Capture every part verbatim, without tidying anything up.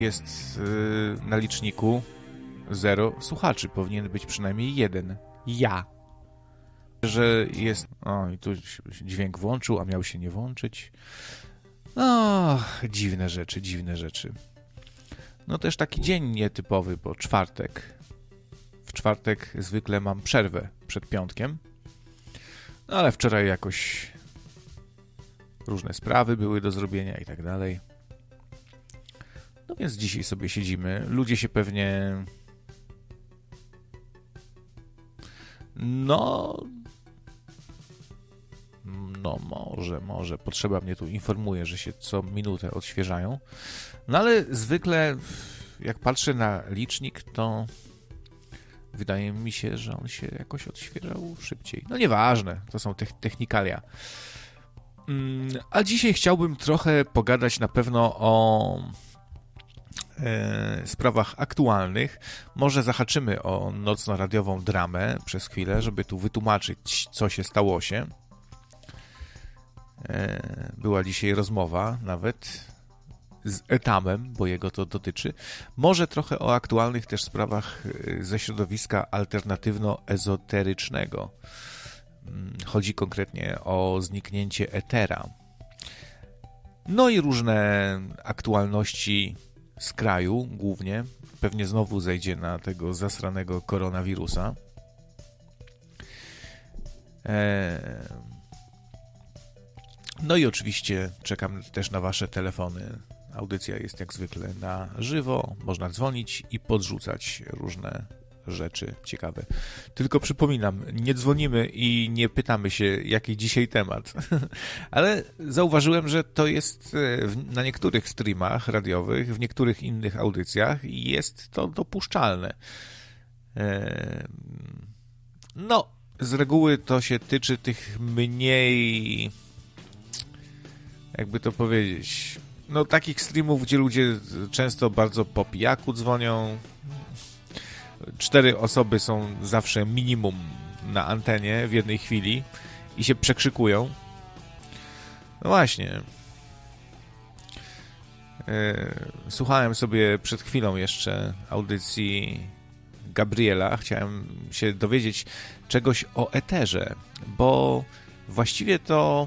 jest yy, na liczniku zero słuchaczy. Powinien być przynajmniej jeden. Ja. Że jest... O, i tu się dźwięk włączył, a miał się nie włączyć. O, dziwne rzeczy, dziwne rzeczy. No też taki dzień nietypowy, bo czwartek. W czwartek zwykle mam przerwę przed piątkiem. No ale wczoraj jakoś różne sprawy były do zrobienia i tak dalej. No więc dzisiaj sobie siedzimy. Ludzie się pewnie... No... No może, może. Potrzeba mnie tu informuje, że się co minutę odświeżają. No ale zwykle jak patrzę na licznik, to wydaje mi się, że on się jakoś odświeżał szybciej. No nieważne, to są te- technikalia. A dzisiaj chciałbym trochę pogadać na pewno o e, sprawach aktualnych. Może zahaczymy o nocno-radiową dramę przez chwilę, żeby tu wytłumaczyć, co się stało się. E, była dzisiaj rozmowa nawet z Etamem, bo jego to dotyczy. Może trochę o aktualnych też sprawach ze środowiska alternatywno-ezoterycznego. Chodzi konkretnie o zniknięcie Etera. No i różne aktualności z kraju głównie. Pewnie znowu zejdzie na tego zasranego koronawirusa. No i oczywiście czekam też na wasze telefony. Audycja jest jak zwykle na żywo. Można dzwonić i podrzucać różne rzeczy ciekawe. Tylko przypominam, nie dzwonimy i nie pytamy się, jaki dzisiaj temat. Ale zauważyłem, że to jest na niektórych streamach radiowych, w niektórych innych audycjach i jest to dopuszczalne. No, z reguły to się tyczy tych mniej... jakby to powiedzieć... No takich streamów, gdzie ludzie często bardzo po pijaku dzwonią. Cztery osoby są zawsze minimum na antenie w jednej chwili i się przekrzykują. No właśnie. Słuchałem sobie przed chwilą jeszcze audycji Gabriela. Chciałem się dowiedzieć czegoś o eterze, bo właściwie to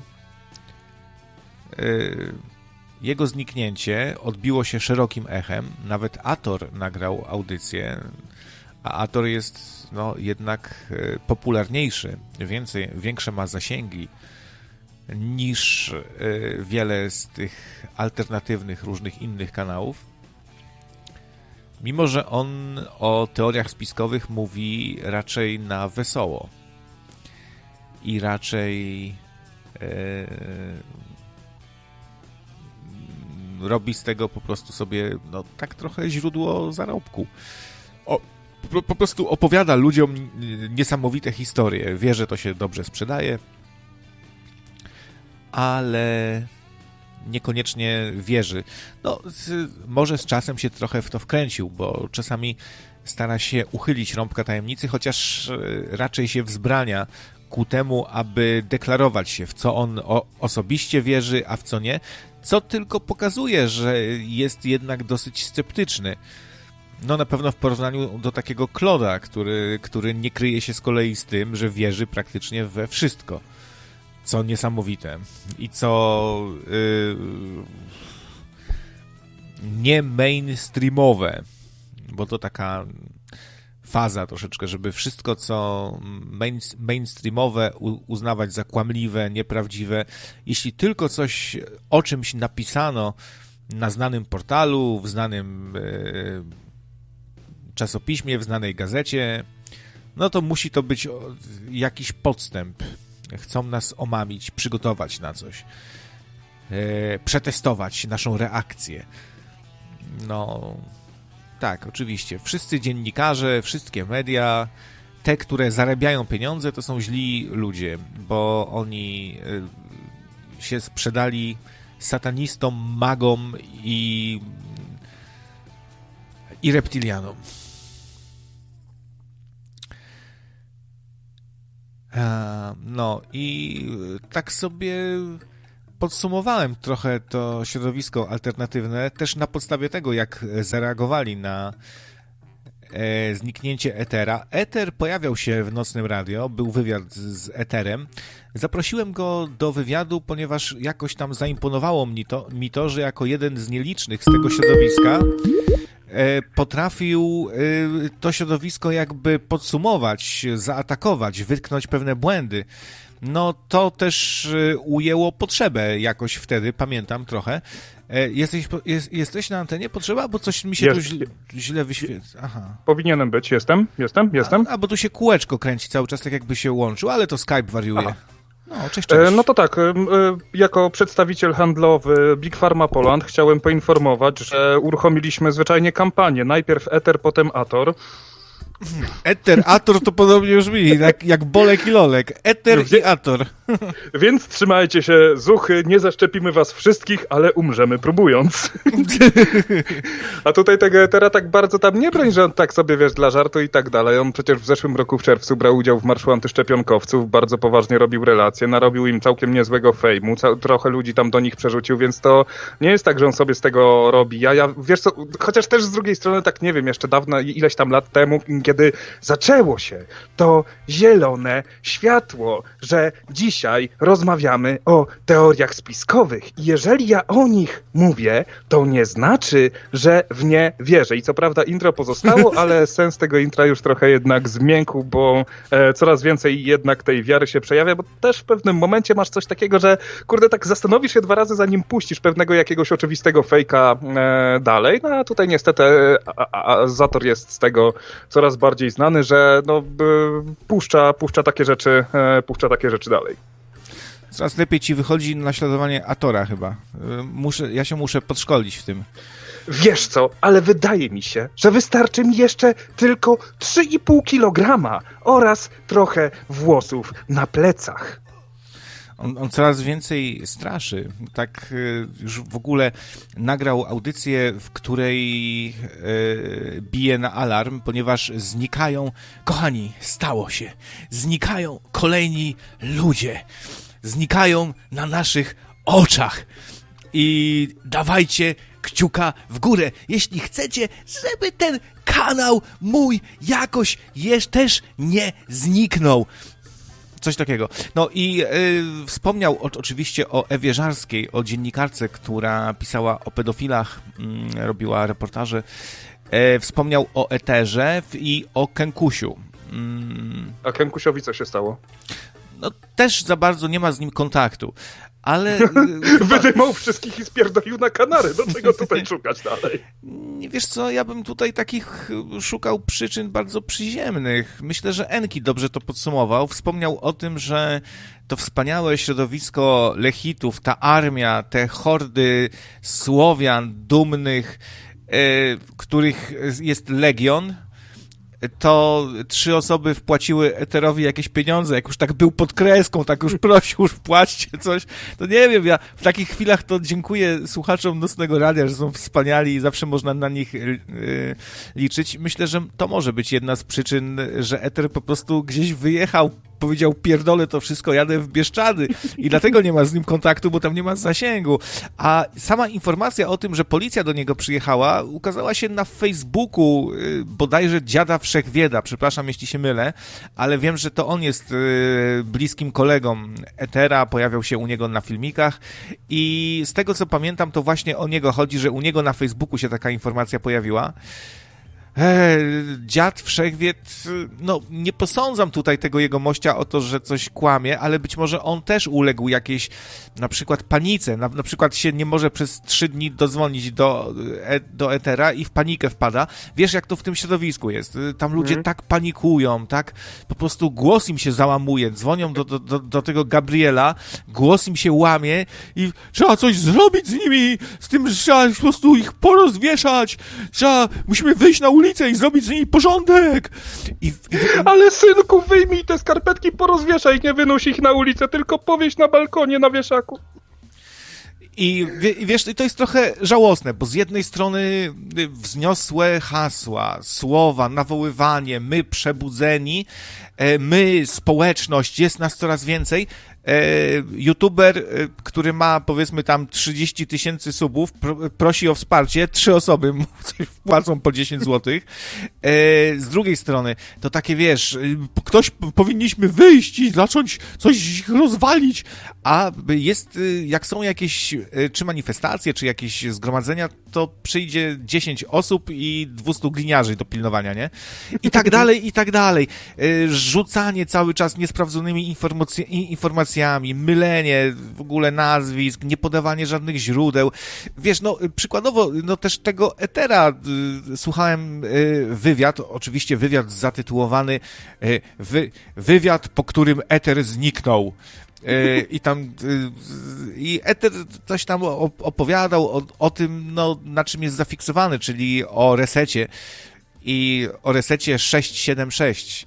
jego zniknięcie odbiło się szerokim echem. Nawet Ator nagrał audycję, a Ator jest no, jednak popularniejszy, więcej, większe ma zasięgi niż wiele z tych alternatywnych, różnych innych kanałów. Mimo że on o teoriach spiskowych mówi raczej na wesoło i raczej e, robi z tego po prostu sobie no, tak trochę źródło zarobku. O, po, po prostu opowiada ludziom niesamowite historie. Wie, że to się dobrze sprzedaje, ale niekoniecznie wierzy. No, z, może z czasem się trochę w to wkręcił, bo czasami stara się uchylić rąbka tajemnicy, chociaż raczej się wzbrania ku temu, aby deklarować się, w co on o, osobiście wierzy, a w co nie, co tylko pokazuje, że jest jednak dosyć sceptyczny. No na pewno w porównaniu do takiego Kloda, który, który nie kryje się z kolei z tym, że wierzy praktycznie we wszystko, co niesamowite i co yy, nie mainstreamowe, bo to taka faza troszeczkę, żeby wszystko, co main, mainstreamowe uznawać za kłamliwe, nieprawdziwe. Jeśli tylko coś o czymś napisano na znanym portalu, w znanym yy, czasopiśmie, w znanej gazecie, no to musi to być jakiś podstęp. Chcą nas omamić, przygotować na coś, yy, przetestować naszą reakcję. No, tak, oczywiście. Wszyscy dziennikarze, wszystkie media, te, które zarabiają pieniądze, to są źli ludzie, bo oni yy, się sprzedali satanistom, magom i, i reptilianom. No i tak sobie podsumowałem trochę to środowisko alternatywne, też na podstawie tego, jak zareagowali na e, zniknięcie Etera. Eter pojawiał się w Nocnym Radio, był wywiad z, z Eterem. Zaprosiłem go do wywiadu, ponieważ jakoś tam zaimponowało mi to, mi to, że jako jeden z nielicznych z tego środowiska e, potrafił e, to środowisko jakby podsumować, zaatakować, wytknąć pewne błędy. No to też ujęło potrzebę jakoś wtedy, pamiętam trochę. Jesteś, jest, jesteś na antenie? Potrzeba? Bo coś mi się jest, tu źle, źle wyświetla. Aha. Powinienem być. Jestem, jestem, jestem. A, a bo tu się kółeczko kręci cały czas, tak jakby się łączył, ale to Skype wariuje. Aha. No, cześć, cześć. No to tak, jako przedstawiciel handlowy Big Pharma Poland chciałem poinformować, że uruchomiliśmy zwyczajnie kampanię. Najpierw Ether, potem Ator. Eter, Ator to podobnie brzmi, jak, jak Bolek i Lolek. Eter i Ator. Więc trzymajcie się, zuchy, nie zaszczepimy was wszystkich, ale umrzemy próbując. A tutaj tego Etera tak bardzo tam nie broń, że on tak sobie, wiesz, dla żartu i tak dalej. On przecież w zeszłym roku w czerwcu brał udział w Marszu Antyszczepionkowców, bardzo poważnie robił relacje, narobił im całkiem niezłego fejmu, ca- trochę ludzi tam do nich przerzucił, więc to nie jest tak, że on sobie z tego robi. Ja, ja wiesz co, chociaż też z drugiej strony tak nie wiem, jeszcze dawno, ileś tam lat temu, kiedy zaczęło się to zielone światło, że dzisiaj rozmawiamy o teoriach spiskowych. I jeżeli ja o nich mówię, to nie znaczy, że w nie wierzę. I co prawda intro pozostało, ale sens tego intra już trochę jednak zmiękł, bo e, coraz więcej jednak tej wiary się przejawia, bo też w pewnym momencie masz coś takiego, że kurde, tak zastanowisz się dwa razy, zanim puścisz pewnego jakiegoś oczywistego fejka e, dalej. No a tutaj niestety a, a, a Zator jest z tego coraz bardziej znany, że no, puszcza, puszcza takie rzeczy, puszcza takie rzeczy dalej. Coraz lepiej ci wychodzi naśladowanie Atora chyba. Muszę, ja się muszę podszkolić w tym. Wiesz co, ale wydaje mi się, że wystarczy mi jeszcze tylko trzy i pół kilograma oraz trochę włosów na plecach. On, on coraz więcej straszy. Tak y, już w ogóle nagrał audycję, w której y, bije na alarm, ponieważ znikają, kochani, stało się, znikają kolejni ludzie. Znikają na naszych oczach. I dawajcie kciuka w górę, jeśli chcecie, żeby ten kanał mój jakoś jeszcze też nie zniknął. Coś takiego. No i y, wspomniał o, oczywiście o Ewie Żarskiej, o dziennikarce, która pisała o pedofilach, y, robiła reportaże. Y, wspomniał o Eterze i o Kenkusiu. Y, A Kenkusiowi co się stało? No też za bardzo nie ma z nim kontaktu, ale... Wydymał wszystkich i spierdolił na Kanary. Do czego tutaj szukać dalej? Nie wiesz co, ja bym tutaj takich szukał przyczyn bardzo przyziemnych. Myślę, że Enki dobrze to podsumował. Wspomniał o tym, że to wspaniałe środowisko Lechitów, ta armia, te hordy Słowian dumnych, yy, których jest legion, to trzy osoby wpłaciły Eterowi jakieś pieniądze, jak już tak był pod kreską, tak już prosił, już wpłaćcie coś, to nie wiem, ja w takich chwilach to dziękuję słuchaczom Nocnego Radia, że są wspaniali i zawsze można na nich yy, liczyć. Myślę, że to może być jedna z przyczyn, że Eter po prostu gdzieś wyjechał, powiedział, pierdolę to wszystko, jadę w Bieszczady i dlatego nie ma z nim kontaktu, bo tam nie ma zasięgu. A sama informacja o tym, że policja do niego przyjechała, ukazała się na Facebooku yy, bodajże Dziada Wszechwieda, przepraszam, jeśli się mylę, ale wiem, że to on jest yy, bliskim kolegą Etera, pojawiał się u niego na filmikach i z tego, co pamiętam, to właśnie o niego chodzi, że u niego na Facebooku się taka informacja pojawiła. Eee, Dziad Wszechwied, no nie posądzam tutaj tego jego mościa o to, że coś kłamie, ale być może on też uległ jakiejś na przykład panice, na, na przykład się nie może przez trzy dni dodzwonić do, e, do Etera i w panikę wpada. Wiesz, jak to w tym środowisku jest. Tam ludzie mm. tak panikują, tak po prostu głos im się załamuje, dzwonią do, do, do, do tego Gabriela, głos im się łamie i trzeba coś zrobić z nimi, z tym, że trzeba po prostu ich porozwieszać, trzeba, musimy wyjść na ulicę i zrobić z niej porządek. I, i... Ale synku, wyjmij te skarpetki, porozwieszaj, nie wynoś ich na ulicę, tylko powieś na balkonie na wieszaku. I wiesz, to jest trochę żałosne, bo z jednej strony wzniosłe hasła, słowa, nawoływanie, my przebudzeni, my, społeczność, jest nas coraz więcej, youtuber, który ma powiedzmy tam trzydzieści tysięcy subów, prosi o wsparcie, trzy osoby mu coś wpłacą po dziesięć złotych. Z drugiej strony, to takie wiesz, ktoś powinniśmy wyjść i zacząć coś rozwalić, a jest, jak są jakieś czy manifestacje, czy jakieś zgromadzenia, to przyjdzie dziesięć osób i dwieście gliniarzy do pilnowania, nie? I tak dalej, i tak dalej. Rzucanie cały czas niesprawdzonymi informac- informacjami, mylenie w ogóle nazwisk, nie podawanie żadnych źródeł. Wiesz, no przykładowo, no też tego Ethera y, słuchałem y, wywiad, oczywiście wywiad zatytułowany y, wy, wywiad, po którym Ether zniknął. I tam i Ether coś tam opowiadał o, o tym, no, na czym jest zafiksowany, czyli o resecie i o resecie sześć siedem sześć,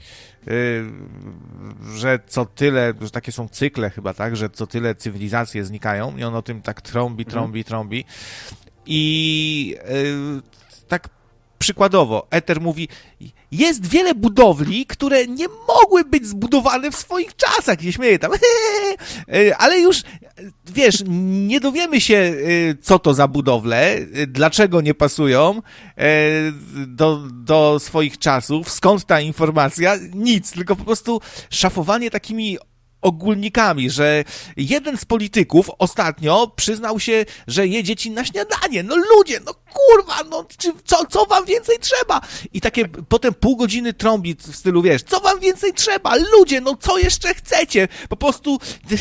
że co tyle, że takie są cykle chyba, tak, że co tyle cywilizacje znikają i on o tym tak trąbi, trąbi, trąbi i tak przykładowo, Ether mówi, jest wiele budowli, które nie mogły być zbudowane w swoich czasach, się śmieje tam, ale już, wiesz, nie dowiemy się, co to za budowle, dlaczego nie pasują do, do swoich czasów, skąd ta informacja, nic, tylko po prostu szafowanie takimi ogólnikami, że jeden z polityków ostatnio przyznał się, że je dzieci na śniadanie. No ludzie, no kurwa, no czy, co, co wam więcej trzeba? I takie potem pół godziny trąbi w stylu, wiesz, co wam więcej trzeba? Ludzie, no co jeszcze chcecie? Po prostu,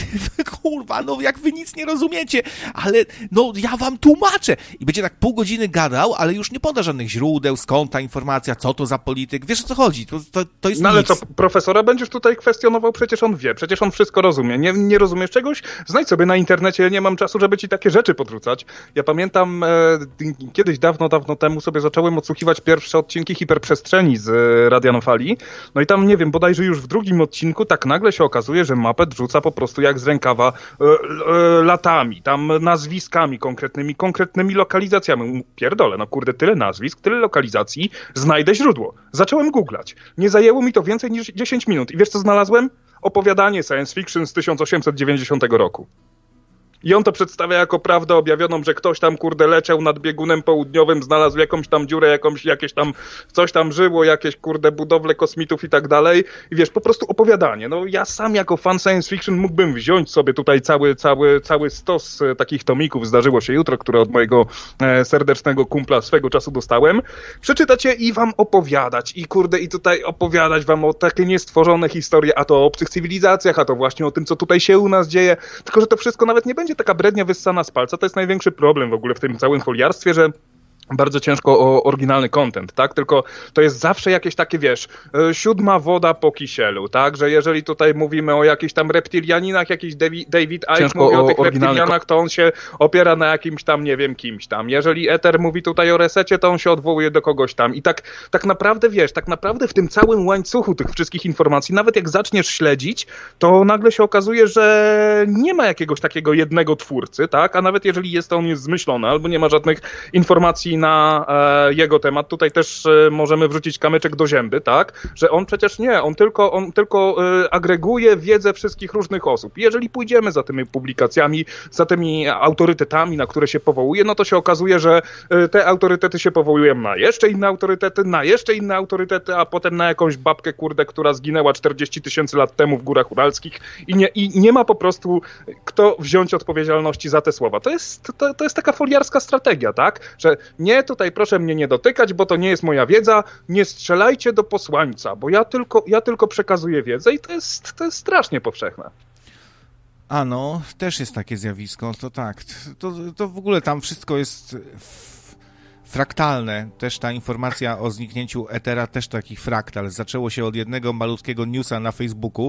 kurwa, no jak wy nic nie rozumiecie, ale no ja wam tłumaczę. I będzie tak pół godziny gadał, ale już nie poda żadnych źródeł, skąd ta informacja, co to za polityk. Wiesz, o co chodzi? To, to, to jest No ale nic. co, profesora będziesz tutaj kwestionował? Przecież on wie, przecież on wszystko rozumie. Nie, nie rozumiesz czegoś? Znajdź sobie na internecie, nie mam czasu, żeby ci takie rzeczy podrzucać. Ja pamiętam, e, kiedyś dawno, dawno temu sobie zacząłem odsłuchiwać pierwsze odcinki Hiperprzestrzeni z e, Radia na Fali. No i tam, nie wiem, bodajże już w drugim odcinku tak nagle się okazuje, że Muppet rzuca po prostu jak z rękawa e, e, latami, tam nazwiskami konkretnymi, konkretnymi lokalizacjami. Pierdolę, no kurde, tyle nazwisk, tyle lokalizacji, znajdę źródło. Zacząłem googlać. Nie zajęło mi to więcej niż dziesięć minut. I wiesz, co znalazłem? Opowiadanie science fiction z tysiąc osiemset dziewięćdziesiątego roku. I on to przedstawia jako prawdę objawioną, że ktoś tam, kurde, leciał nad biegunem południowym, znalazł jakąś tam dziurę, jakąś, jakieś tam, coś tam żyło, jakieś, kurde, budowle kosmitów i tak dalej. I wiesz, po prostu opowiadanie. No ja sam jako fan science fiction mógłbym wziąć sobie tutaj cały, cały, cały stos takich tomików, zdarzyło się jutro, które od mojego e, serdecznego kumpla swego czasu dostałem, przeczytać je i wam opowiadać. I kurde, i tutaj opowiadać wam o takie niestworzone historie, a to o obcych cywilizacjach, a to właśnie o tym, co tutaj się u nas dzieje. Tylko, że to wszystko nawet nie będzie taka brednia wyssana z palca. To jest największy problem w ogóle w tym całym foliarstwie, że bardzo ciężko o oryginalny content, tak? Tylko to jest zawsze jakieś takie, wiesz, siódma woda po kisielu, tak? Że jeżeli tutaj mówimy o jakichś tam reptilianinach, jakiś David, David Icke mówi o, o tych reptilianach, to on się opiera na jakimś tam, nie wiem, kimś tam. Jeżeli Ether mówi tutaj o resecie, to on się odwołuje do kogoś tam. I tak, tak naprawdę, wiesz, tak naprawdę w tym całym łańcuchu tych wszystkich informacji, nawet jak zaczniesz śledzić, to nagle się okazuje, że nie ma jakiegoś takiego jednego twórcy, tak? A nawet jeżeli jest, to on jest zmyślony, albo nie ma żadnych informacji na e, jego temat. Tutaj też e, możemy wrzucić kamyczek do zęby, tak? Że on przecież nie, on tylko, on tylko e, agreguje wiedzę wszystkich różnych osób. I jeżeli pójdziemy za tymi publikacjami, za tymi autorytetami, na które się powołuje, no to się okazuje, że e, te autorytety się powołują na jeszcze inne autorytety, na jeszcze inne autorytety, a potem na jakąś babkę, kurde, która zginęła czterdzieści tysięcy lat temu w Górach Uralskich i nie, i nie ma po prostu kto wziąć odpowiedzialności za te słowa. To jest, to, to jest taka foliarska strategia, tak? Że nie, tutaj proszę mnie nie dotykać, bo to nie jest moja wiedza, nie strzelajcie do posłańca, bo ja tylko, ja tylko przekazuję wiedzę i to jest, to jest strasznie powszechne. A no, też jest takie zjawisko, to tak, to, to w ogóle tam wszystko jest fraktalne, też ta informacja o zniknięciu Ethera, też taki fraktal, zaczęło się od jednego malutkiego newsa na Facebooku,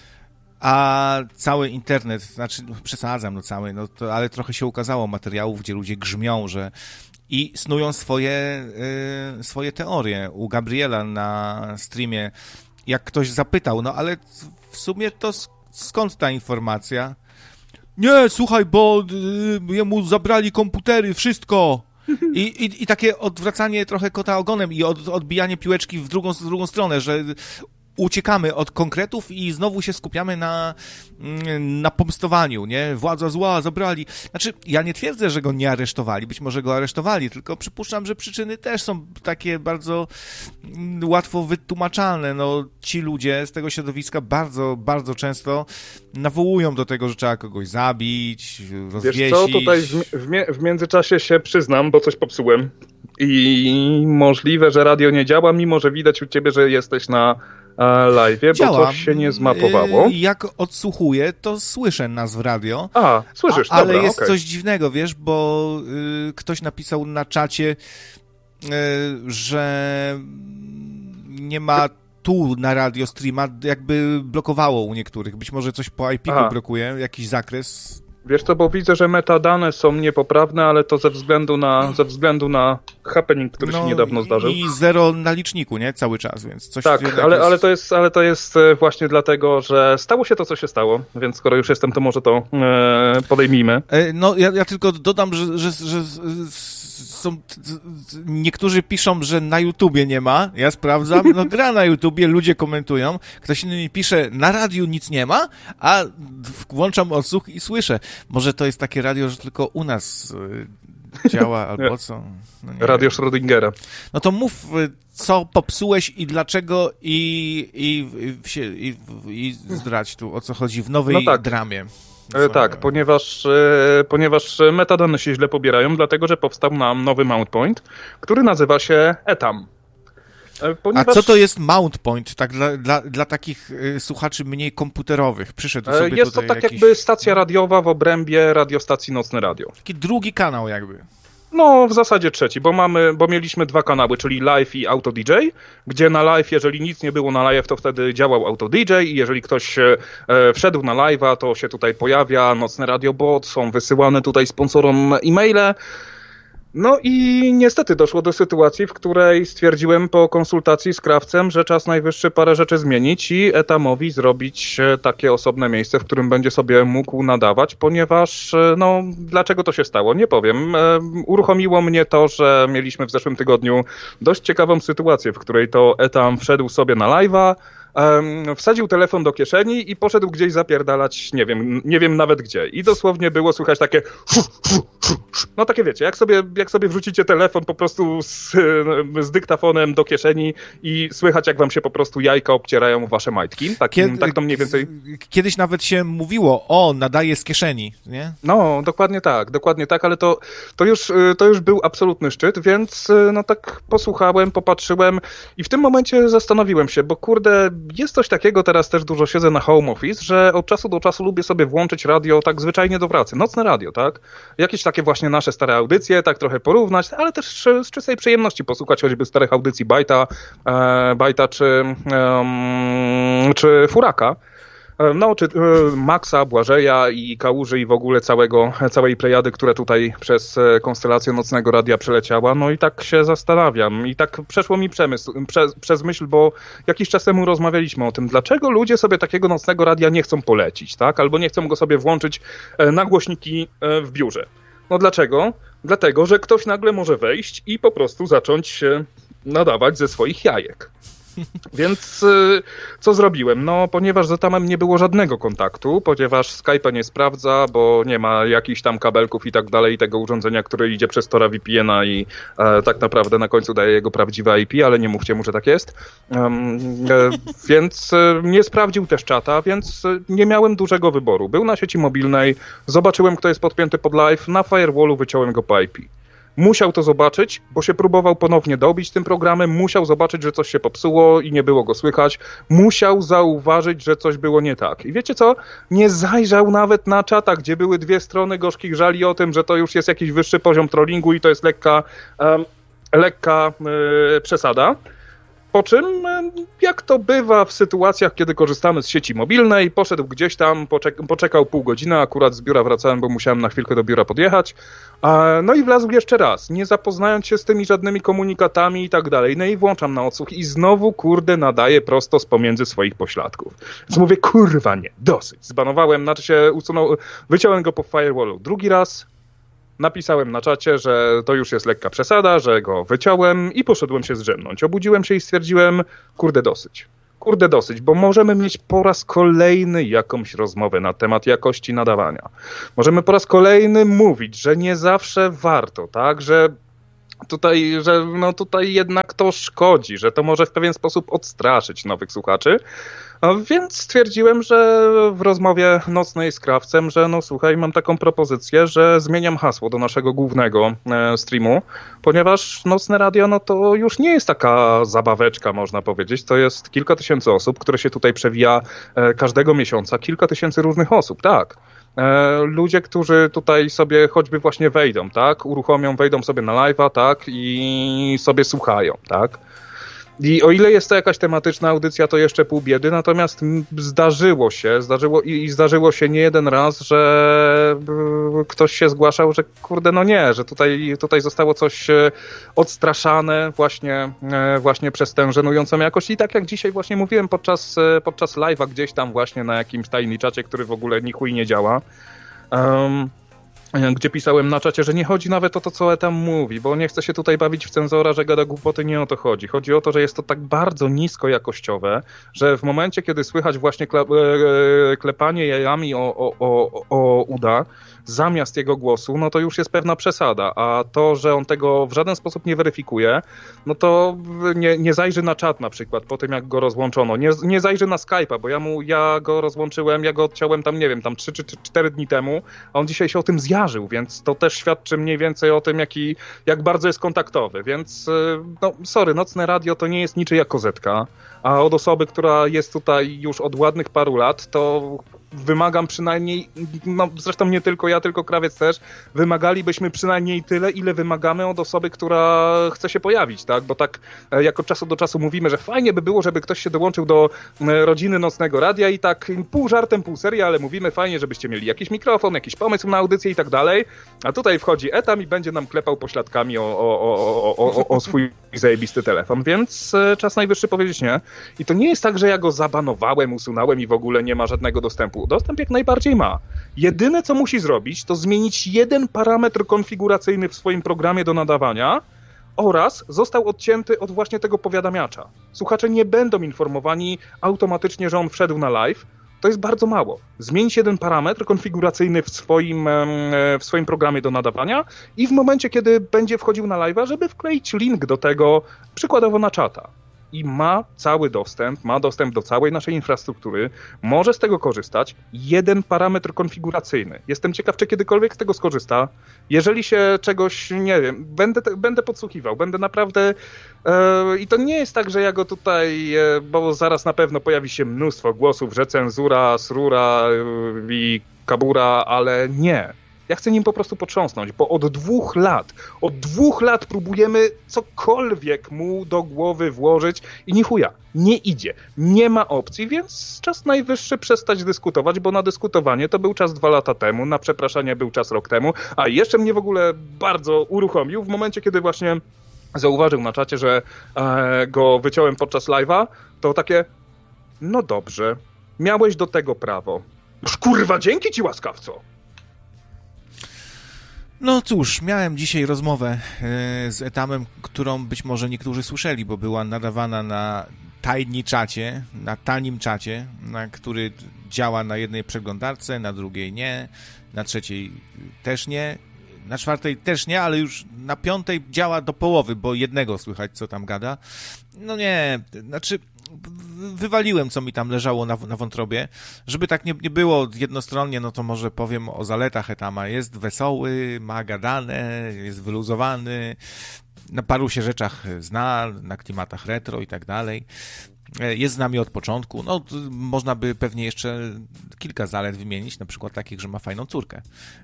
a cały internet, znaczy przesadzam, no cały, no to, ale trochę się ukazało materiałów, gdzie ludzie grzmią, że i snują swoje, y, swoje teorie. U Gabriela na streamie, jak ktoś zapytał, no ale w sumie to skąd ta informacja? Nie, słuchaj, bo y, jemu zabrali komputery, wszystko. I, i, i takie odwracanie trochę kota ogonem i od, odbijanie piłeczki w drugą, w drugą stronę, że uciekamy od konkretów i znowu się skupiamy na, na pomstowaniu, nie? Władza zła, zabrali. Znaczy, ja nie twierdzę, że go nie aresztowali, być może go aresztowali, tylko przypuszczam, że przyczyny też są takie bardzo łatwo wytłumaczalne. No, ci ludzie z tego środowiska bardzo, bardzo często nawołują do tego, że trzeba kogoś zabić, rozwiesić. Wiesz co, tutaj w, w, w międzyczasie się przyznam, bo coś popsułem i możliwe, że radio nie działa, mimo że widać u ciebie, że jesteś na live'ie, działa. Bo coś się nie zmapowało. Jak odsłuchuję, to słyszę nas w radio. A, słyszysz, a, ale dobra, jest okay. coś dziwnego, wiesz, bo y, ktoś napisał na czacie, y, że nie ma tu na radio streama, jakby blokowało u niektórych. Być może coś po I P ku blokuje, jakiś zakres. Wiesz co, bo widzę, że metadane są niepoprawne, ale to ze względu na, ze względu na happening, który no, się niedawno zdarzył. I zero na liczniku, nie? Cały czas, więc coś... Tak, ale, jest... ale, to jest, ale to jest właśnie dlatego, że stało się to, co się stało, więc skoro już jestem, to może to e, podejmijmy. E, no, ja, ja tylko dodam, że, że, że, że są... Niektórzy piszą, że na YouTubie nie ma, ja sprawdzam, no gra na YouTubie, ludzie komentują, ktoś inny mi pisze, na radiu nic nie ma, a włączam odsłuch i słyszę. Może to jest takie radio, że tylko u nas działa, albo co? No radio Schrödingera. No to mów, co popsułeś i dlaczego i, i, i, i, i zdrać tu, o co chodzi w nowej no tak. dramie. E, tak, ponieważ, e, ponieważ metadane się źle pobierają, dlatego że powstał nam nowy mount point, który nazywa się Etam. Ponieważ... A co to jest mount point, tak dla, dla, dla takich y, słuchaczy mniej komputerowych? Przyszedł sobie jest tutaj to tak jakiś... jakby stacja radiowa w obrębie radiostacji Nocne Radio. Taki drugi kanał jakby. No, w zasadzie trzeci, bo mamy, bo mieliśmy dwa kanały, czyli live i auto D J, gdzie na live, jeżeli nic nie było na live, to wtedy działał auto D J i jeżeli ktoś e, wszedł na live'a, to się tutaj pojawia Nocne Radio Bot, są wysyłane tutaj sponsorom e-maile. No i niestety doszło do sytuacji, w której stwierdziłem po konsultacji z krawcem, że czas najwyższy parę rzeczy zmienić i Etamowi zrobić takie osobne miejsce, w którym będzie sobie mógł nadawać, ponieważ, no, dlaczego to się stało? Nie powiem. Uruchomiło mnie to, że mieliśmy w zeszłym tygodniu dość ciekawą sytuację, w której to Etam wszedł sobie na live'a, Um, wsadził telefon do kieszeni i poszedł gdzieś zapierdalać, nie wiem, nie wiem nawet gdzie. I dosłownie było słychać takie no takie wiecie, jak sobie, jak sobie wrzucicie telefon po prostu z, z dyktafonem do kieszeni i słychać, jak wam się po prostu jajka obcierają wasze majtki. Tak, Kiedy, tak to mniej więcej... Kiedyś nawet się mówiło, o, nadaje z kieszeni, nie? No, dokładnie tak, dokładnie tak, ale to, to, już, to już był absolutny szczyt, więc no tak posłuchałem, popatrzyłem i w tym momencie zastanowiłem się, bo kurde, jest coś takiego, teraz też dużo siedzę na home office, że od czasu do czasu lubię sobie włączyć radio tak zwyczajnie do pracy. Nocne radio, tak? Jakieś takie właśnie nasze stare audycje, tak trochę porównać, ale też z czystej przyjemności posłuchać choćby starych audycji Bajta, e, Bajta czy, e, czy Furaka. No, czy Maxa, Błażeja i Kałuży i w ogóle całego, całej plejady, która tutaj przez konstelację Nocnego Radia przeleciała. No i tak się zastanawiam. I tak przeszło mi przemysł, prze, przez myśl, bo jakiś czas temu rozmawialiśmy o tym, dlaczego ludzie sobie takiego Nocnego Radia nie chcą polecić, tak? Albo nie chcą go sobie włączyć na głośniki w biurze. No dlaczego? Dlatego, że ktoś nagle może wejść i po prostu zacząć się nadawać ze swoich jajek. Więc y, co zrobiłem? No, ponieważ z Etamem nie było żadnego kontaktu, ponieważ Skype'a nie sprawdza, bo nie ma jakichś tam kabelków i tak dalej, tego urządzenia, które idzie przez Tora V P N-a i e, tak naprawdę na końcu daje jego prawdziwe I P, ale nie mówcie mu, że tak jest. Um, e, więc e, nie sprawdził też czata, więc e, nie miałem dużego wyboru. Był na sieci mobilnej, zobaczyłem, kto jest podpięty pod live, na firewallu wyciąłem go po I P. Musiał to zobaczyć, bo się próbował ponownie dobić tym programem, musiał zobaczyć, że coś się popsuło i nie było go słychać, musiał zauważyć, że coś było nie tak. I wiecie co? Nie zajrzał nawet na czata, gdzie były dwie strony gorzkich żali o tym, że to już jest jakiś wyższy poziom trollingu i to jest lekka, um, lekka yy, przesada. Po czym, jak to bywa w sytuacjach, kiedy korzystamy z sieci mobilnej, poszedł gdzieś tam, poczek- poczekał pół godziny, akurat z biura wracałem, bo musiałem na chwilkę do biura podjechać, no i wlazł jeszcze raz, nie zapoznając się z tymi żadnymi komunikatami i tak dalej. No i włączam na odsłuch i znowu, kurde, nadaje prosto z pomiędzy swoich pośladków. Więc mówię, kurwa nie, dosyć. Zbanowałem, znaczy się usunął, wyciąłem go po firewallu drugi raz, napisałem na czacie, że to już jest lekka przesada, że go wyciąłem i poszedłem się zdrzemnąć. Obudziłem się i stwierdziłem, kurde, dosyć. kurde dosyć, bo możemy mieć po raz kolejny jakąś rozmowę na temat jakości nadawania. Możemy po raz kolejny mówić, że nie zawsze warto, tak, że tutaj, że no tutaj jednak to szkodzi, że to może w pewien sposób odstraszyć nowych słuchaczy. Więc stwierdziłem, że w rozmowie nocnej z Krawcem, że no słuchaj, mam taką propozycję, że zmieniam hasło do naszego głównego streamu, ponieważ Nocne Radio, no to już nie jest taka zabaweczka, można powiedzieć. To jest kilka tysięcy osób, które się tutaj przewija każdego miesiąca, kilka tysięcy różnych osób, tak. Ludzie, którzy tutaj sobie choćby właśnie wejdą, tak, uruchomią, wejdą sobie na live'a, tak, i sobie słuchają, tak. I o ile jest to jakaś tematyczna audycja, to jeszcze pół biedy, natomiast zdarzyło się, zdarzyło i, i zdarzyło się nie jeden raz, że ktoś się zgłaszał, że kurde, no nie, że tutaj, tutaj zostało coś odstraszane właśnie, właśnie przez tę żenującą jakość. I tak jak dzisiaj właśnie mówiłem podczas, podczas live'a gdzieś tam właśnie na jakimś tajemniczacie, który w ogóle ni chuj nie działa, um, gdzie pisałem na czacie, że nie chodzi nawet o to, co Etam mówi, bo nie chcę się tutaj bawić w cenzora, że gada głupoty, nie o to chodzi. Chodzi o to, że jest to tak bardzo niskojakościowe, że w momencie, kiedy słychać właśnie klepanie jajami o, o, o, o uda, zamiast jego głosu, no to już jest pewna przesada, a to, że on tego w żaden sposób nie weryfikuje, no to nie, nie zajrzy na czat na przykład po tym, jak go rozłączono, nie, nie zajrzy na Skype'a, bo ja mu, ja go rozłączyłem, ja go odciąłem tam, nie wiem, tam trzy czy cztery dni temu, a on dzisiaj się o tym zjarzył, więc to też świadczy mniej więcej o tym, jaki, jak bardzo jest kontaktowy, więc no sorry, Nocne Radio to nie jest niczyja kozetka, a od osoby, która jest tutaj już od ładnych paru lat, to wymagam przynajmniej, no zresztą nie tylko ja, tylko Krawiec też, wymagalibyśmy przynajmniej tyle, ile wymagamy od osoby, która chce się pojawić, tak? Bo tak jak od czasu do czasu mówimy, że fajnie by było, żeby ktoś się dołączył do rodziny Nocnego Radia i tak pół żartem, pół serii, ale mówimy fajnie, żebyście mieli jakiś mikrofon, jakiś pomysł na audycję i tak dalej, a tutaj wchodzi Etam i będzie nam klepał pośladkami o, o, o, o, o, o swój zajebisty telefon, więc czas najwyższy powiedzieć nie. I to nie jest tak, że ja go zabanowałem, usunąłem i w ogóle nie ma żadnego dostępu. Dostęp jak najbardziej ma. Jedyne, co musi zrobić, to zmienić jeden parametr konfiguracyjny w swoim programie do nadawania oraz został odcięty od właśnie tego powiadamiacza. Słuchacze nie będą informowani automatycznie, że on wszedł na live. To jest bardzo mało. Zmienić jeden parametr konfiguracyjny w swoim, w swoim programie do nadawania i w momencie, kiedy będzie wchodził na live'a, żeby wkleić link do tego, przykładowo na czata. I ma cały dostęp, ma dostęp do całej naszej infrastruktury, może z tego korzystać. Jeden parametr konfiguracyjny. Jestem ciekaw, czy kiedykolwiek z tego skorzysta. Jeżeli się czegoś, nie wiem, będę, będę podsłuchiwał, będę naprawdę... Yy, I to nie jest tak, że ja go tutaj, yy, bo zaraz na pewno pojawi się mnóstwo głosów, że cenzura, srura yy, i kabura, ale nie. Ja chcę nim po prostu potrząsnąć, bo od dwóch lat, od dwóch lat próbujemy cokolwiek mu do głowy włożyć i ni chuja, nie idzie, nie ma opcji, więc czas najwyższy przestać dyskutować, bo na dyskutowanie to był czas dwa lata temu, na przepraszanie był czas rok temu, a jeszcze mnie w ogóle bardzo uruchomił w momencie, kiedy właśnie zauważył na czacie, że e, go wyciąłem podczas live'a, to takie, no dobrze, miałeś do tego prawo. Już kurwa, dzięki ci łaskawco! No cóż, miałem dzisiaj rozmowę y, z Etamem, którą być może niektórzy słyszeli, bo była nadawana na tajni czacie, na tanim czacie, na który działa na jednej przeglądarce, na drugiej nie, na trzeciej też nie, na czwartej też nie, ale już na piątej działa do połowy, bo jednego słychać, co tam gada. No nie, znaczy... wywaliłem, co mi tam leżało na, na wątrobie. Żeby tak nie, nie było jednostronnie, no to może powiem o zaletach Etama. Jest wesoły, ma gadane, jest wyluzowany, na paru się rzeczach zna, na klimatach retro i tak dalej. Jest z nami od początku. No, można by pewnie jeszcze kilka zalet wymienić, na przykład takich, że ma fajną córkę.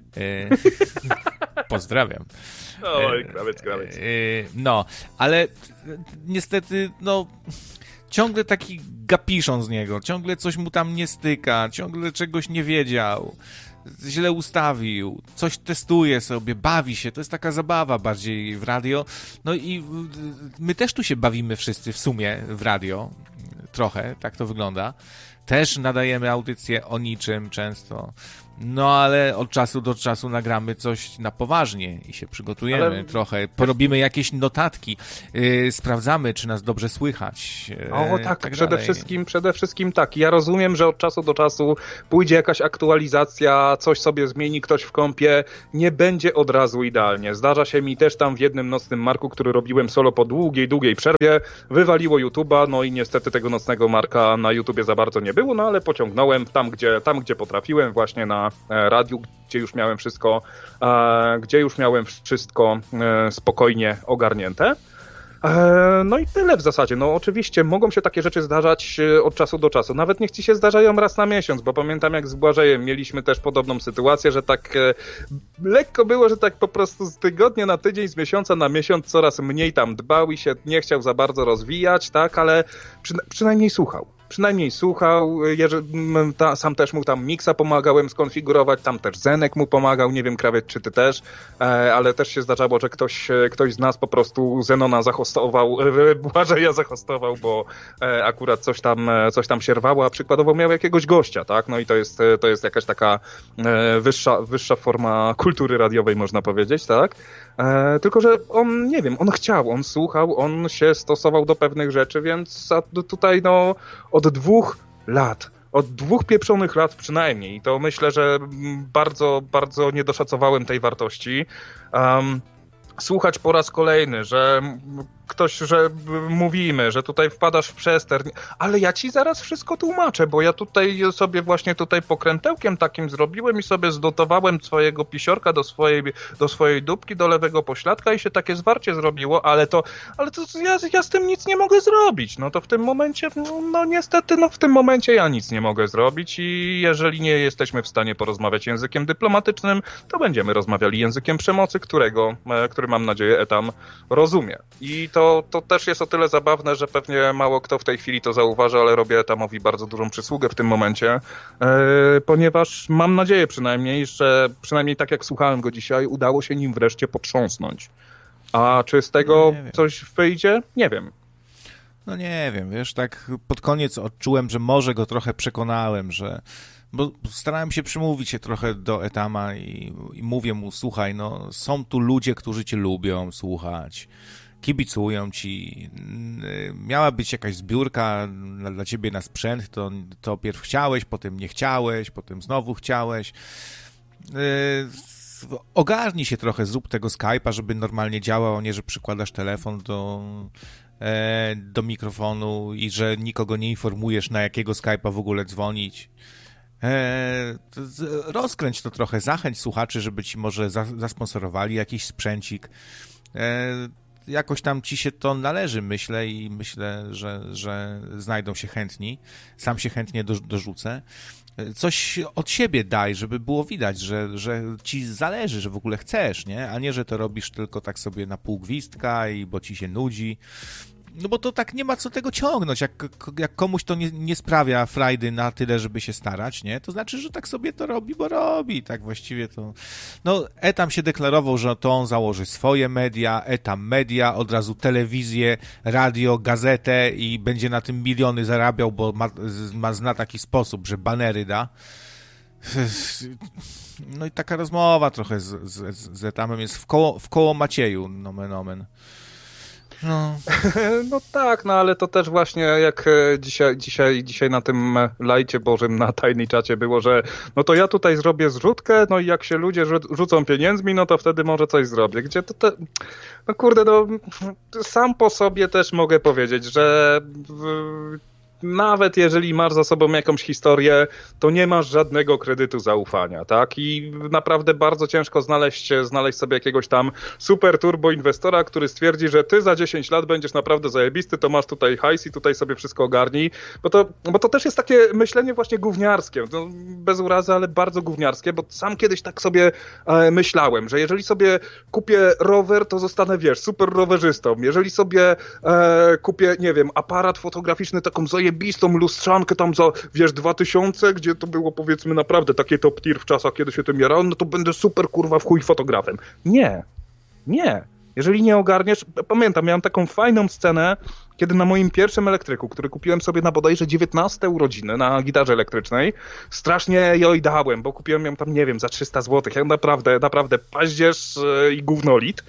Pozdrawiam. Oj, krawiec, krawiec. No, ale niestety, no... ciągle taki gapiszon z niego, ciągle coś mu tam nie styka, ciągle czegoś nie wiedział, źle ustawił, coś testuje sobie, bawi się, to jest taka zabawa bardziej w radio. No i my też tu się bawimy wszyscy w sumie w radio, trochę, tak to wygląda. Też nadajemy audycje o niczym często. No ale od czasu do czasu nagramy coś na poważnie i się przygotujemy ale... trochę, porobimy jakieś notatki, yy, sprawdzamy, czy nas dobrze słychać. Yy, o tak, tak przede wszystkim, przede wszystkim tak. Ja rozumiem, że od czasu do czasu pójdzie jakaś aktualizacja, coś sobie zmieni ktoś w kompie, nie będzie od razu idealnie. Zdarza się mi też tam w jednym nocnym marku, który robiłem solo po długiej, długiej przerwie, wywaliło YouTube'a, no i niestety tego nocnego marka na YouTubie za bardzo nie było, no ale pociągnąłem tam, gdzie, tam, gdzie potrafiłem, właśnie na radiu, gdzie już miałem wszystko, gdzie już miałem wszystko spokojnie ogarnięte. No i tyle w zasadzie. No oczywiście mogą się takie rzeczy zdarzać od czasu do czasu. Nawet niech ci się zdarzają raz na miesiąc, bo pamiętam jak z Błażejem mieliśmy też podobną sytuację, że tak lekko było, że tak po prostu z tygodnia na tydzień, z miesiąca na miesiąc coraz mniej tam dbał i się nie chciał za bardzo rozwijać, tak, ale przyna- przynajmniej słuchał. Przynajmniej słuchał, jeżeli, ta, sam też mu tam miksa pomagałem skonfigurować, tam też Zenek mu pomagał, nie wiem, Krawiec, czy ty też, e, ale też się zdarzało, że ktoś, ktoś z nas po prostu Zenona zahostował, e, Błażeja zahostował, bo e, akurat coś tam, coś tam się rwało, a przykładowo miał jakiegoś gościa, tak, no i to jest, to jest jakaś taka e, wyższa, wyższa forma kultury radiowej, można powiedzieć, tak, e, tylko, że on, nie wiem, on chciał, on słuchał, on się stosował do pewnych rzeczy, więc tutaj, no, od dwóch lat, od dwóch pieprzonych lat przynajmniej, to myślę, że bardzo, bardzo nie doszacowałem tej wartości. Um, słuchać po raz kolejny, że ktoś, że mówimy, że tutaj wpadasz w przester, ale ja ci zaraz wszystko tłumaczę, bo ja tutaj sobie właśnie tutaj pokrętełkiem takim zrobiłem i sobie zdotowałem swojego pisiorka do swojej, do swojej dupki, do lewego pośladka i się takie zwarcie zrobiło, ale to, ale to ja, ja z tym nic nie mogę zrobić. No to w tym momencie, no, no niestety, no w tym momencie ja nic nie mogę zrobić i jeżeli nie jesteśmy w stanie porozmawiać językiem dyplomatycznym, to będziemy rozmawiali językiem przemocy, którego, który mam nadzieję Etam rozumie. I to, to też jest o tyle zabawne, że pewnie mało kto w tej chwili to zauważy, ale robię Etamowi bardzo dużą przysługę w tym momencie, yy, ponieważ mam nadzieję przynajmniej, że przynajmniej tak jak słuchałem go dzisiaj, udało się nim wreszcie potrząsnąć. A czy z tego coś wyjdzie? Nie wiem. No nie wiem, wiesz, tak pod koniec odczułem, że może go trochę przekonałem, że bo starałem się przymówić się trochę do Etama i, i mówię mu, słuchaj, no są tu ludzie, którzy cię lubią słuchać, kibicują ci, miała być jakaś zbiórka dla, dla ciebie na sprzęt, to, to pierw chciałeś, potem nie chciałeś, potem znowu chciałeś. Yy, ogarnij się trochę, zrób tego Skype'a, żeby normalnie działał, a nie, że przykładasz telefon do... do mikrofonu i że nikogo nie informujesz, na jakiego Skype'a w ogóle dzwonić. Eee, rozkręć to trochę, zachęć słuchaczy, żeby ci może za, zasponsorowali jakiś sprzęcik. Eee, jakoś tam ci się to należy, myślę, i myślę, że, że znajdą się chętni. Sam się chętnie do, dorzucę. Coś od siebie daj, żeby było widać, że, że ci zależy, że w ogóle chcesz, nie? A nie, że to robisz tylko tak sobie na pół gwizdka i bo ci się nudzi. No bo to tak nie ma co tego ciągnąć. Jak, jak komuś to nie, nie sprawia frajdy na tyle, żeby się starać, nie? To znaczy, że tak sobie to robi, bo robi. Tak właściwie to... No, Etam się deklarował, że to on założy swoje media, Etam Media, od razu telewizję, radio, gazetę i będzie na tym miliony zarabiał, bo ma, ma zna taki sposób, że banery da. No i taka rozmowa trochę z, z, z Etamem jest w koło, w koło Macieju, nomen omen. No. no tak, no ale to też właśnie jak dzisiaj, dzisiaj, dzisiaj na tym lajcie Bożym na tajnej czacie było, że no to ja tutaj zrobię zrzutkę, no i jak się ludzie rzucą pieniędzmi, no to wtedy może coś zrobię. Gdzie to te... No kurde, no sam po sobie też mogę powiedzieć, że w... nawet jeżeli masz za sobą jakąś historię, to nie masz żadnego kredytu zaufania, tak? I naprawdę bardzo ciężko znaleźć, znaleźć sobie jakiegoś tam super turbo inwestora, który stwierdzi, że ty za dziesięć lat będziesz naprawdę zajebisty, to masz tutaj hajs i tutaj sobie wszystko ogarnij, bo to, bo to też jest takie myślenie właśnie gówniarskie, no, bez urazy, ale bardzo gówniarskie, bo sam kiedyś tak sobie e, myślałem, że jeżeli sobie kupię rower, to zostanę, wiesz, super rowerzystą, jeżeli sobie e, kupię, nie wiem, aparat fotograficzny, taką zajebistą bistą lustrzankę tam za, wiesz, dwa tysiące, gdzie to było powiedzmy naprawdę takie top tier w czasach, kiedy się tym jarałem, no to będę super kurwa w chuj fotografem. Nie, nie. Jeżeli nie ogarniesz, pamiętam, miałem taką fajną scenę kiedy na moim pierwszym elektryku, który kupiłem sobie na bodajże dziewiętnaste urodziny na gitarze elektrycznej, strasznie jojdałem, bo kupiłem ją tam, nie wiem, za trzysta złotych. Ja naprawdę, naprawdę paździerz i gównolit.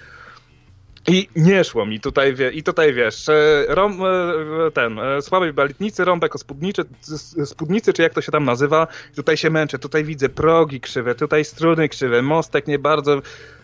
I nie szło mi tutaj, wie, i tutaj wiesz, rąb, ten, słabej baletnicy, rąbek o spódnicy, spódnicy, czy jak to się tam nazywa, tutaj się męczę, tutaj widzę progi krzywe, tutaj struny krzywe, mostek nie bardzo...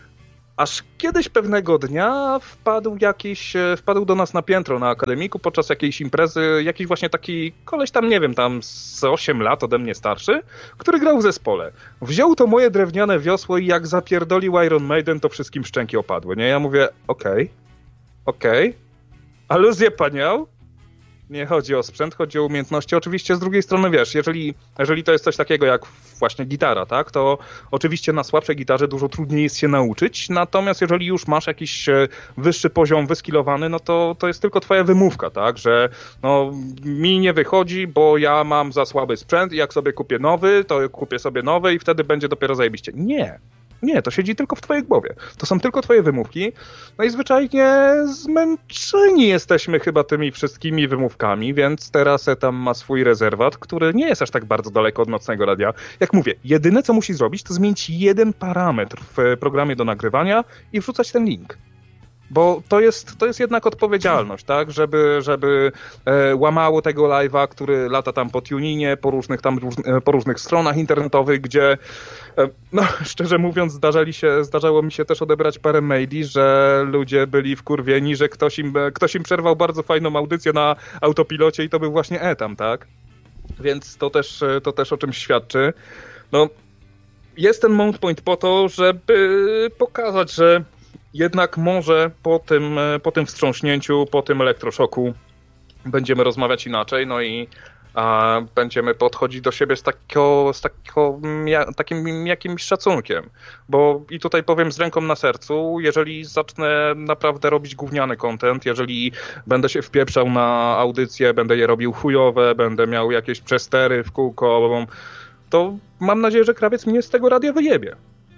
Aż kiedyś pewnego dnia wpadł jakiś, wpadł do nas na piętro na akademiku podczas jakiejś imprezy, jakiś właśnie taki koleś tam, nie wiem, tam z osiem lat ode mnie starszy, który grał w zespole. Wziął to moje drewniane wiosło i jak zapierdolił Iron Maiden, to wszystkim szczęki opadły, nie? Ja mówię, okej, okay, okej, okay. Aluzję paniał? Nie chodzi o sprzęt, chodzi o umiejętności. Oczywiście z drugiej strony, wiesz, jeżeli, jeżeli to jest coś takiego jak właśnie gitara, tak, to oczywiście na słabszej gitarze dużo trudniej jest się nauczyć, natomiast jeżeli już masz jakiś wyższy poziom wyskilowany, no to, to jest tylko twoja wymówka, tak, że no, mi nie wychodzi, bo ja mam za słaby sprzęt i jak sobie kupię nowy, to kupię sobie nowy i wtedy będzie dopiero zajebiście. Nie. Nie, to siedzi tylko w twojej głowie. To są tylko twoje wymówki. No i zwyczajnie zmęczeni jesteśmy chyba tymi wszystkimi wymówkami, więc teraz Etam ma swój rezerwat, który nie jest aż tak bardzo daleko od nocnego radia. Jak mówię, jedyne co musi zrobić, to zmienić jeden parametr w programie do nagrywania i wrzucać ten link. Bo to jest, to jest jednak odpowiedzialność, tak, żeby, żeby e, łamało tego live'a, który lata tam po TuneInie, po różnych tam róż, po różnych stronach internetowych, gdzie e, no szczerze mówiąc zdarzali się, zdarzało mi się też odebrać parę maili, że ludzie byli wkurwieni, że ktoś im, ktoś im przerwał bardzo fajną audycję na autopilocie i to był właśnie Etam, tak? Więc to też, to też o czymś świadczy. No, jest ten Mount Point po to, żeby pokazać, że jednak może po tym, po tym wstrząśnięciu, po tym elektroszoku będziemy rozmawiać inaczej, no i a, będziemy podchodzić do siebie z, takio, z takio, ja, takim jakimś szacunkiem. Bo i tutaj powiem z ręką na sercu, jeżeli zacznę naprawdę robić gówniany content, jeżeli będę się wpieprzał na audycje, będę je robił chujowe, będę miał jakieś przestery w kółko, to mam nadzieję, że krawiec mnie z tego radia wyjebie.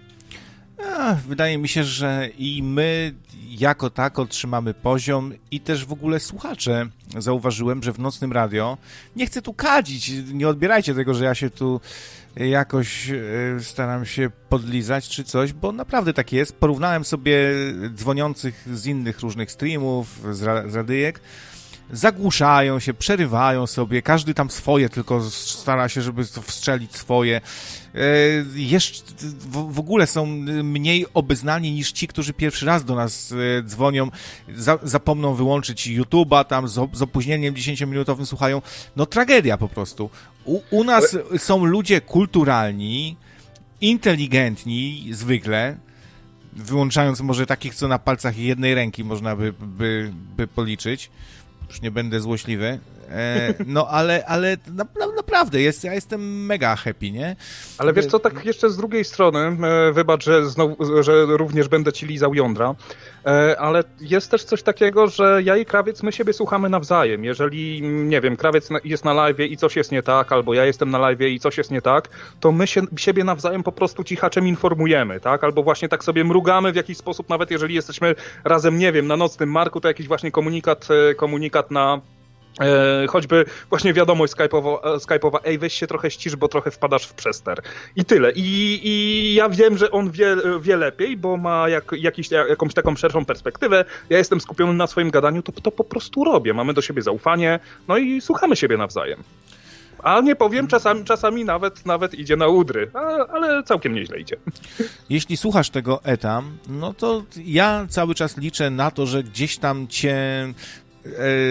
A, wydaje mi się, że i my jako tako trzymamy poziom i też w ogóle słuchacze. Zauważyłem, że w Nocnym Radio, nie chcę tu kadzić, nie odbierajcie tego, że ja się tu jakoś staram się podlizać czy coś, bo naprawdę tak jest. Porównałem sobie dzwoniących z innych różnych streamów, z, ra- z radyjek. Zagłuszają się, przerywają sobie, każdy tam swoje, tylko stara się, żeby wstrzelić swoje. Jeszcze w, w ogóle są mniej obeznani niż ci, którzy pierwszy raz do nas dzwonią, za, zapomną wyłączyć YouTube'a, tam z, z opóźnieniem dziesięciominutowym słuchają. No tragedia po prostu. U, u nas Ale... są ludzie kulturalni, inteligentni zwykle, wyłączając może takich, co na palcach jednej ręki można by, by, by policzyć. Już nie będę złośliwy, e, no ale, ale na, na, naprawdę, jest, ja jestem mega happy, nie? Ale wiesz co, tak jeszcze z drugiej strony, e, wybacz, że, znowu, że również będę ci lizał jądra, e, ale jest też coś takiego, że ja i krawiec, my siebie słuchamy nawzajem. Jeżeli, nie wiem, krawiec jest na live'ie i coś jest nie tak, albo ja jestem na live'ie i coś jest nie tak, to my się, siebie nawzajem po prostu cichaczem informujemy, tak? Albo właśnie tak sobie mrugamy w jakiś sposób, nawet jeżeli jesteśmy razem, nie wiem, na Nocnym Marku, to jakiś właśnie komunikat, komunikat na E, choćby właśnie wiadomość skype'owa, skype'owa, ej, weź się trochę ścisz, bo trochę wpadasz w przester. I tyle. I, i ja wiem, że on wie, wie lepiej, bo ma jak, jakiś, jakąś taką szerszą perspektywę. Ja jestem skupiony na swoim gadaniu, to, to po prostu robię. Mamy do siebie zaufanie, no i słuchamy siebie nawzajem. A nie powiem, czasami, czasami nawet, nawet idzie na udry, a, ale całkiem nieźle idzie. Jeśli słuchasz tego Etam, no to ja cały czas liczę na to, że gdzieś tam cię e,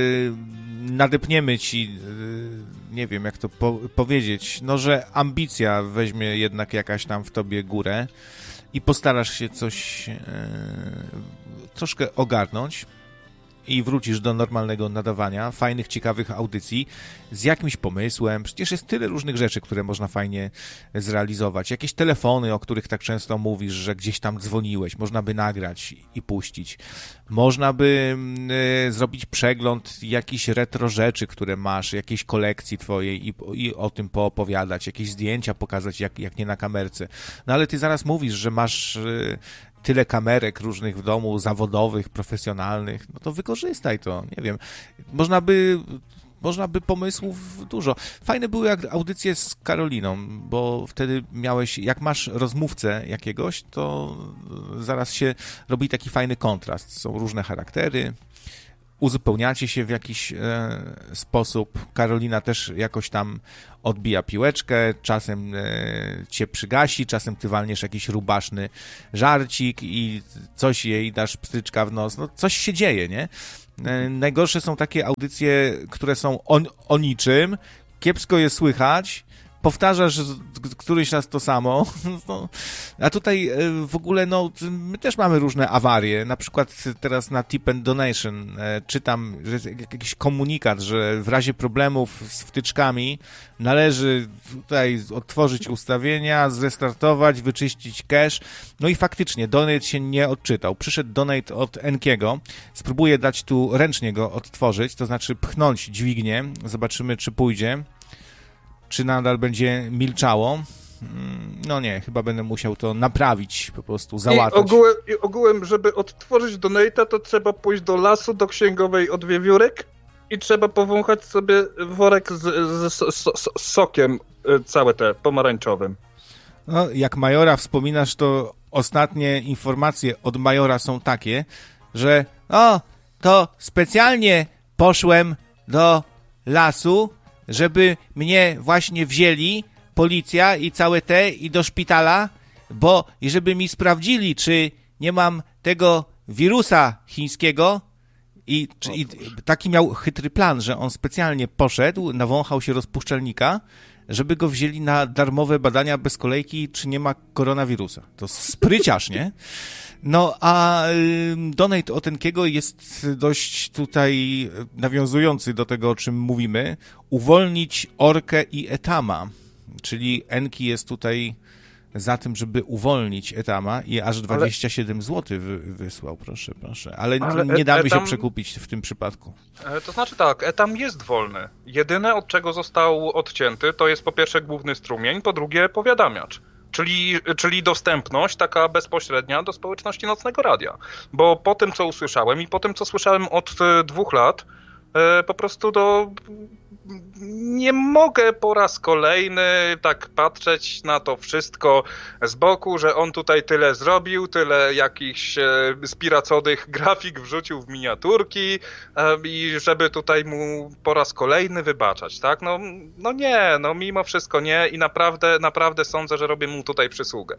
nadepniemy ci, e, nie wiem jak to po, powiedzieć, no że ambicja weźmie jednak jakaś tam w tobie górę i postarasz się coś e, troszkę ogarnąć i wrócisz do normalnego nadawania, fajnych, ciekawych audycji z jakimś pomysłem. Przecież jest tyle różnych rzeczy, które można fajnie zrealizować. Jakieś telefony, o których tak często mówisz, że gdzieś tam dzwoniłeś, można by nagrać i puścić. Można by y, zrobić przegląd jakichś retro rzeczy, które masz, jakiejś kolekcji twojej i, i o tym poopowiadać, jakieś zdjęcia pokazać, jak, jak nie na kamerce. No ale ty zaraz mówisz, że masz... Y, tyle kamerek różnych w domu, zawodowych, profesjonalnych, no to wykorzystaj to, nie wiem. Można by... Można by pomysłów dużo. Fajne były jak audycje z Karoliną, bo wtedy miałeś, jak masz rozmówcę jakiegoś, to zaraz się robi taki fajny kontrast. Są różne charaktery, uzupełniacie się w jakiś e, sposób. Karolina też jakoś tam odbija piłeczkę, czasem e, cię przygasi, czasem ty walniesz jakiś rubaszny żarcik i coś jej dasz pstryczka w nos. No coś się dzieje, nie? Najgorsze są takie audycje, które są o, o niczym, kiepsko je słychać, powtarzasz któryś raz to samo, no, a tutaj w ogóle no, my też mamy różne awarie, na przykład teraz na Tip and Donation czytam, że jest jakiś komunikat, że w razie problemów z wtyczkami należy tutaj odtworzyć ustawienia, zrestartować, wyczyścić cache, no i faktycznie donate się nie odczytał. Przyszedł donate od Enkiego, spróbuję dać tu ręcznie go odtworzyć, to znaczy pchnąć dźwignię, zobaczymy czy pójdzie. Czy nadal będzie milczało? No nie, chyba będę musiał to naprawić, po prostu załatać. I ogółem, i ogółem żeby odtworzyć donate'a, to trzeba pójść do lasu, do księgowej od wiewiórek i trzeba powąchać sobie worek z, z, z, z, z sokiem, całe te, pomarańczowym. No, jak Majora wspominasz, to ostatnie informacje od Majora są takie, że o, to specjalnie poszłem do lasu, żeby mnie właśnie wzięli, policja i całe te, i do szpitala, bo i żeby mi sprawdzili, czy nie mam tego wirusa chińskiego. I, czy, i taki miał chytry plan, że on specjalnie poszedł, nawąchał się rozpuszczalnika, żeby go wzięli na darmowe badania bez kolejki, czy nie ma koronawirusa. To spryciarz, nie? No, a y, donate od Enkiego jest dość tutaj nawiązujący do tego, o czym mówimy. Uwolnić Orkę i Etama. Czyli Enki jest tutaj za tym, żeby uwolnić Etama i aż dwadzieścia siedem złotych wy, wysłał, proszę, proszę. Ale, Ale nie damy Etam... się przekupić w tym przypadku. To znaczy tak, Etam jest wolny. Jedyne, od czego został odcięty, to jest po pierwsze główny strumień, po drugie powiadamiacz. Czyli, czyli dostępność taka bezpośrednia do społeczności Nocnego Radia. Bo po tym, co usłyszałem i po tym, co słyszałem od dwóch lat, po prostu do... nie mogę po raz kolejny tak patrzeć na to wszystko z boku, że on tutaj tyle zrobił, tyle jakichś spiracodych grafik wrzucił w miniaturki i żeby tutaj mu po raz kolejny wybaczać, tak? No, no nie, no mimo wszystko nie i naprawdę, naprawdę sądzę, że robię mu tutaj przysługę.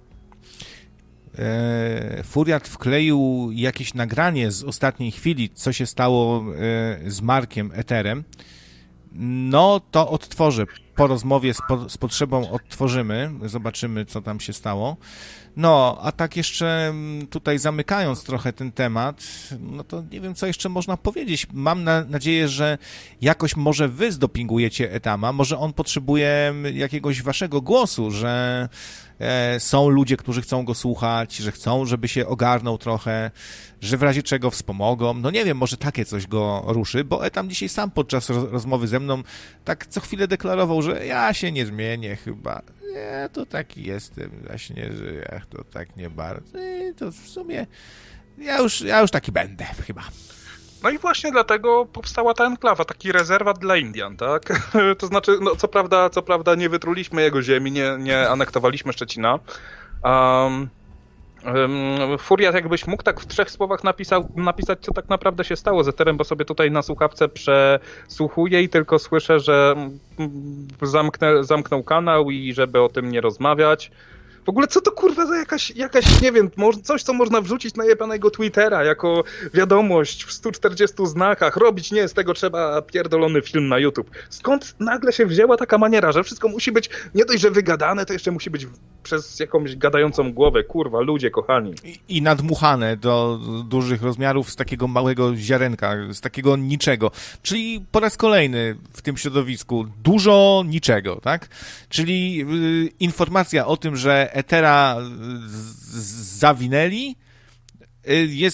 Furiat wkleił jakieś nagranie z ostatniej chwili, co się stało z Markiem Eterem. No, to odtworzę. Po rozmowie z, po, z potrzebą odtworzymy, zobaczymy, co tam się stało. No, a tak jeszcze tutaj zamykając trochę ten temat, no to nie wiem, co jeszcze można powiedzieć. Mam na, nadzieję, że jakoś może wy zdopingujecie Etama, może on potrzebuje jakiegoś waszego głosu, że e, są ludzie, którzy chcą go słuchać, że chcą, żeby się ogarnął trochę, że w razie czego wspomogą. No nie wiem, może takie coś go ruszy, bo Etam dzisiaj sam podczas roz, rozmowy ze mną tak co chwilę deklarował, że ja się nie zmienię chyba. Ja to taki jestem, właśnie, że ja to tak nie bardzo. I to w sumie ja już, ja już taki będę chyba. No i właśnie dlatego powstała ta enklawa, taki rezerwat dla Indian, tak? To znaczy, no co prawda, co prawda nie wytruliśmy jego ziemi, nie, nie anektowaliśmy Szczecina. Um, um, Furiat, jakbyś mógł tak w trzech słowach napisał, napisać, co tak naprawdę się stało z Eterem, bo sobie tutaj na słuchawce przesłuchuję i tylko słyszę, że zamknę, zamknął kanał i żeby o tym nie rozmawiać. W ogóle co to kurwa za jakaś, jakaś nie wiem, coś co można wrzucić na jebanego Twittera jako wiadomość w stu czterdziestu znakach, robić nie, z tego trzeba pierdolony film na YouTube. Skąd nagle się wzięła taka maniera, że wszystko musi być nie dość, że wygadane, to jeszcze musi być przez jakąś gadającą głowę, kurwa, ludzie kochani. I, i nadmuchane do dużych rozmiarów z takiego małego ziarenka, z takiego niczego. Czyli po raz kolejny w tym środowisku dużo niczego, tak? Czyli yy, informacja o tym, że Etera z- z- zawinęli, jest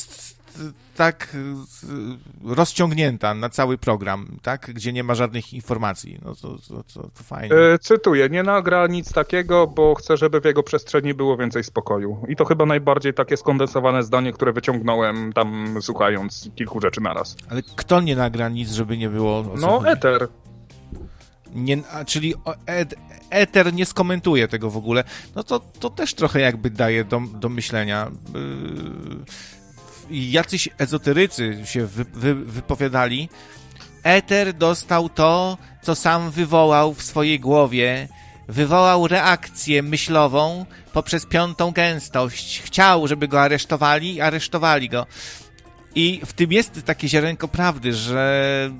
jest tak rozciągnięta na cały program, tak? Gdzie nie ma żadnych informacji. No to, to, to, to fajnie. E, cytuję, nie nagra nic takiego, bo chcę, żeby w jego przestrzeni było więcej spokoju. I to chyba najbardziej takie skondensowane zdanie, które wyciągnąłem tam słuchając kilku rzeczy naraz. Ale kto nie nagra nic, żeby nie było... No, Ether. Nie, a, czyli et, Ether nie skomentuje tego w ogóle. No to, to też trochę jakby daje do, do myślenia. Yy, jacyś ezoterycy się wy, wy, wypowiadali. Ether dostał to, co sam wywołał w swojej głowie. Wywołał reakcję myślową poprzez piątą gęstość. Chciał, żeby go aresztowali, aresztowali go. I w tym jest takie ziarenko prawdy, że